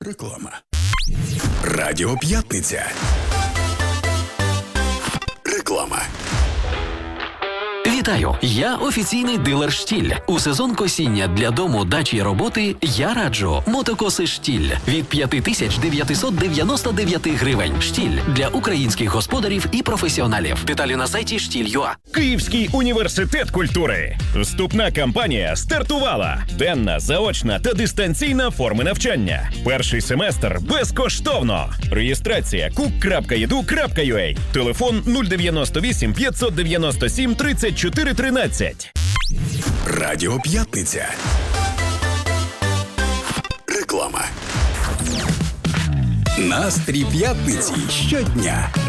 Реклама. Радіо П'ятниця. Реклама. Вітаю! Я офіційний дилер «Штіль». У сезон косіння для дому, дачі й роботи я раджу мотокоси «Штіль» від 5999 гривень. «Штіль» для українських господарів і професіоналів. Деталі на сайті «Штіль.ua». Київський університет культури. Вступна кампанія стартувала. Денна, заочна та дистанційна форми навчання. Перший семестр безкоштовно. Реєстрація cook.edu.ua. Телефон 098 597 34 13. Радіо П'ятниця. Реклама. Настрій п'ятниці щодня.